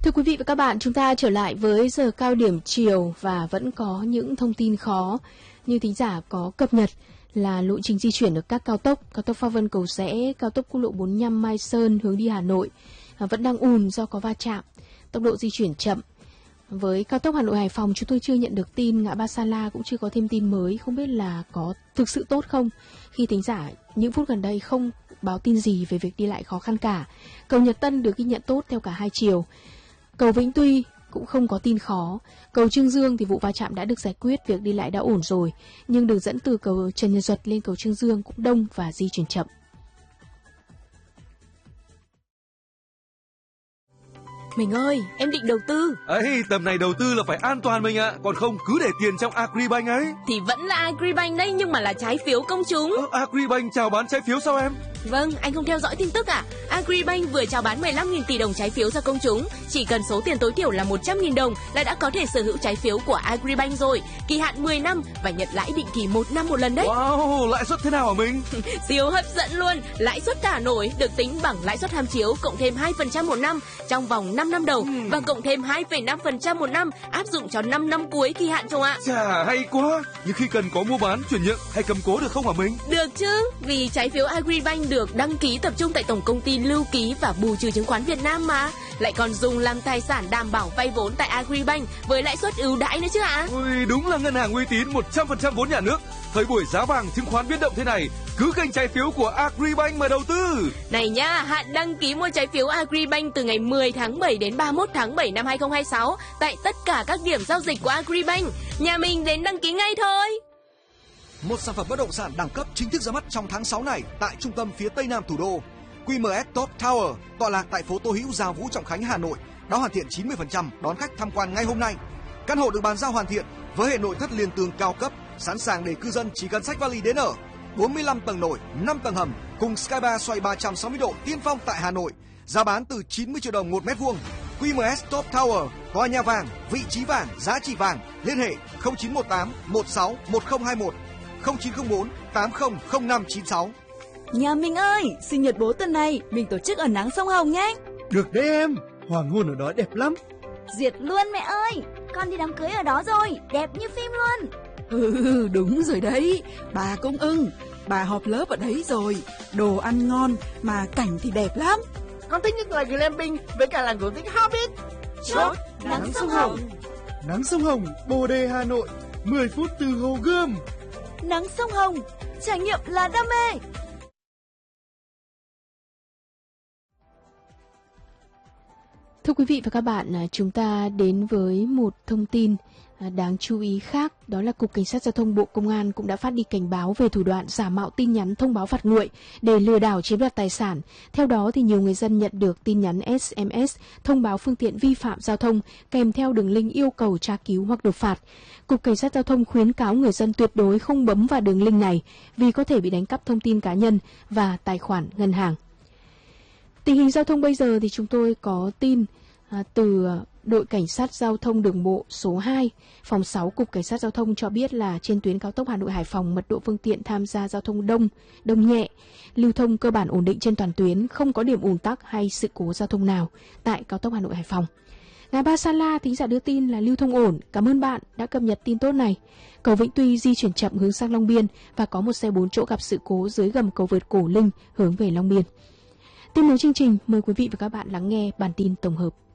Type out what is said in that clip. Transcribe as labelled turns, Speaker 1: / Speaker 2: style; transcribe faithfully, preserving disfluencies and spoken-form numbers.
Speaker 1: Thưa quý vị và các bạn, chúng ta trở lại với giờ cao điểm chiều và vẫn có những thông tin khó như thính giả có cập nhật là lộ trình di chuyển ở các cao tốc, cao tốc Pháp Vân Cầu Giẽ, cao tốc quốc lộ bốn mươi lăm Mai Sơn hướng đi Hà Nội à, vẫn đang ùn do có va chạm, tốc độ di chuyển chậm. Với cao tốc Hà Nội Hải Phòng chúng tôi chưa nhận được tin, ngã ba Sa La cũng chưa có thêm tin mới, không biết là có thực sự tốt không khi thính giả những phút gần đây không báo tin gì về việc đi lại khó khăn cả. Cầu Nhật Tân được ghi nhận tốt theo cả hai chiều. Cầu Vĩnh Tuy cũng không có tin khó. Cầu Trương Dương thì vụ va chạm đã được giải quyết, việc đi lại đã ổn rồi. Nhưng đường dẫn từ cầu Trần Nhật Duật lên cầu Trương Dương cũng đông và di chuyển chậm.
Speaker 2: Mình ơi, em định đầu tư.
Speaker 3: Ấy, tầm này đầu tư là phải an toàn mình ạ, à. Còn không cứ để tiền trong Agribank ấy.
Speaker 2: Thì vẫn là Agribank đấy, nhưng mà là trái phiếu công chúng.
Speaker 3: Ờ, Agribank chào bán trái phiếu sao em?
Speaker 2: Vâng, anh không theo dõi tin tức à? Agribank vừa chào bán mười lăm nghìn tỷ đồng trái phiếu ra công chúng. Chỉ cần số tiền tối thiểu là một trăm nghìn đồng là đã có thể sở hữu trái phiếu của Agribank rồi. Kỳ hạn mười năm và nhận lãi định kỳ một năm một lần đấy.
Speaker 3: Wow, lãi suất thế nào hả mình?
Speaker 2: Siêu hấp dẫn luôn. Lãi suất thả nổi được tính bằng lãi suất tham chiếu cộng thêm hai phần trăm một năm trong vòng năm năm đầu uhm. và cộng thêm hai phẩy năm phần trăm một năm áp dụng cho năm năm cuối kỳ hạn, chồng ạ.
Speaker 3: Chà, hay quá. Nhưng khi cần có mua bán, chuyển nhượng hay cầm cố được không hả mình?
Speaker 2: Được chứ, vì trái phiếu Agribank được đăng ký tập trung tại Tổng công ty Lưu ký và Bù trừ chứng khoán Việt Nam mà. Lại còn dùng làm tài sản đảm bảo vay vốn tại Agribank với lãi suất ưu đãi nữa chứ ạ. À?
Speaker 3: Ui, đúng là ngân hàng uy tín một trăm phần trăm vốn nhà nước. Thời buổi giá vàng chứng khoán biến động thế này, cứ kênh trái phiếu của Agribank mà đầu tư.
Speaker 2: Này nha, hạn đăng ký mua trái phiếu Agribank từ ngày mười tháng bảy đến ba mươi mốt tháng bảy năm hai không hai sáu tại tất cả các điểm giao dịch của Agribank. Nhà mình đến đăng ký ngay thôi.
Speaker 4: Một sản phẩm bất động sản đẳng cấp chính thức ra mắt trong tháng sáu này tại trung tâm phía tây nam thủ đô. quy em ét Top Tower tọa lạc tại phố Tô Hữu, Gia Vũ, Trọng Khánh, Hà Nội đã hoàn thiện chín mươi phần trăm, đón khách tham quan ngay hôm nay. Căn hộ được bàn giao hoàn thiện với hệ nội thất liền tường cao cấp, sẵn sàng để cư dân chỉ cần xách vali đến ở. bốn mươi lăm tầng nổi, năm tầng hầm cùng Sky Bar xoay ba trăm sáu mươi độ tiên phong tại Hà Nội. Giá bán từ chín mươi triệu đồng một mét vuông. quy em ét Top Tower, tòa nhà vàng, vị trí vàng, giá trị vàng. Liên hệ không chín một tám một sáu một không hai một, không chín không bốn tám không không năm chín sáu.
Speaker 5: Nhà mình ơi, sinh nhật bố tuần này mình tổ chức ở nắng sông Hồng nhé.
Speaker 6: Được đấy em, hoàng hôn ở đó đẹp lắm.
Speaker 7: Duyệt luôn mẹ ơi, con đi đám cưới ở đó rồi, đẹp như phim luôn.
Speaker 5: Ừ, đúng rồi đấy, bà cũng ưng. Bà họp lớp ở đấy rồi, đồ ăn ngon mà cảnh thì đẹp lắm.
Speaker 8: Con thích nhất là glamping với cả làng cổ tích Hobbit.
Speaker 7: Chốt nắng sông Hồng.
Speaker 6: Nắng sông Hồng, Bồ Đề, Hà Nội, mười phút từ Hồ Gươm.
Speaker 5: Nắng sông Hồng, trải nghiệm là đam mê.
Speaker 1: Thưa quý vị và các bạn, chúng ta đến với một thông tin đáng chú ý khác, đó là Cục Cảnh sát Giao thông Bộ Công an cũng đã phát đi cảnh báo về thủ đoạn giả mạo tin nhắn thông báo phạt nguội để lừa đảo chiếm đoạt tài sản. Theo đó, thì nhiều người dân nhận được tin nhắn ét em ét thông báo phương tiện vi phạm giao thông kèm theo đường link yêu cầu tra cứu hoặc nộp phạt. Cục Cảnh sát Giao thông khuyến cáo người dân tuyệt đối không bấm vào đường link này vì có thể bị đánh cắp thông tin cá nhân và tài khoản ngân hàng. Tình hình giao thông bây giờ thì chúng tôi có tin à, từ đội Cảnh sát Giao thông Đường bộ số hai, phòng sáu Cục Cảnh sát Giao thông cho biết là trên tuyến cao tốc Hà Nội Hải Phòng, mật độ phương tiện tham gia giao thông đông, đông nhẹ, lưu thông cơ bản ổn định trên toàn tuyến, không có điểm ùn tắc hay sự cố giao thông nào tại cao tốc Hà Nội Hải Phòng. Ngã ba Sa La, thính giả đưa tin là lưu thông ổn. Cảm ơn bạn đã cập nhật tin tốt này. Cầu Vĩnh Tuy di chuyển chậm hướng sang Long Biên và có một xe bốn chỗ gặp sự cố dưới gầm cầu vượt Cổ Linh hướng về Long Biên. Tiếp nối chương trình, mời quý vị và các bạn lắng nghe bản tin tổng hợp.